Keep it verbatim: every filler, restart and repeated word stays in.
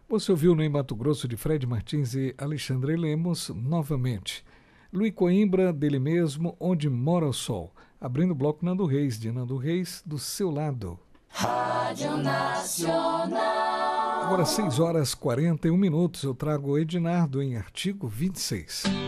Você ouviu no Em Mato Grosso de Fred Martins e Alexandre Lemos, novamente. Luiz Coimbra, dele mesmo, Onde Mora o Sol. Abrindo o bloco Nando Reis, de Nando Reis, Do Seu Lado. Rádio Nacional. Agora seis horas e quarenta e um minutos, eu trago Ednardo em artigo vinte e seis.